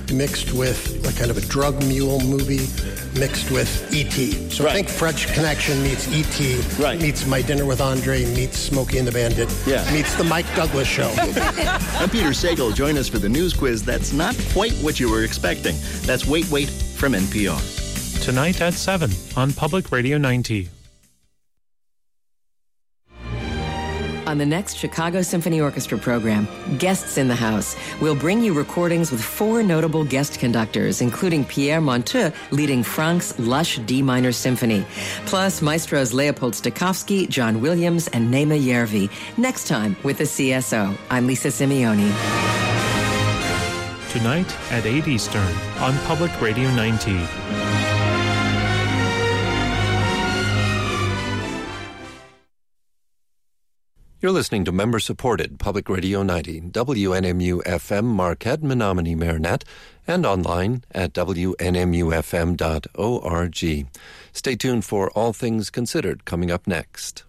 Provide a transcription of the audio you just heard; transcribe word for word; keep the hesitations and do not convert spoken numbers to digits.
mixed with a kind of a drug mule movie mixed with E T. So right. I think French Connection meets E T, right. meets My Dinner with Andre, meets Smokey and the Bandit, yeah. meets The Mike Douglas Show. I'm Peter Sagal. Join us for the news quiz that's not quite what you were expecting. That's Wait, Wait from N P R. Tonight at seven on Public Radio ninety. On the next Chicago Symphony Orchestra program, Guests in the House, we'll bring you recordings with four notable guest conductors, including Pierre Monteux leading Franck's lush D minor symphony, plus maestros Leopold Stokowski, John Williams, and Naima Yervi. Next time with the C S O. I'm Lisa Simeone. Tonight at eight Eastern on Public Radio ninety. You're listening to member-supported Public Radio ninety, W N M U F M, Marquette, Menominee, Marinette, and online at W N M U F M dot org. Stay tuned for All Things Considered coming up next.